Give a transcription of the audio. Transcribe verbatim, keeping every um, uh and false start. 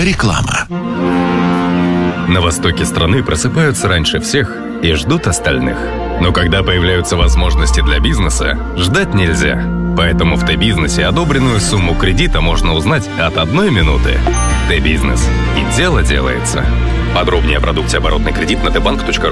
Реклама. На востоке страны просыпаются раньше всех и ждут остальных. Но когда появляются возможности для бизнеса, ждать нельзя. Поэтому в Т-бизнесе одобренную сумму кредита можно узнать от одной минуты. Т-бизнес. И дело делается. Подробнее о продукте оборотный кредит на тэ банк точка ру.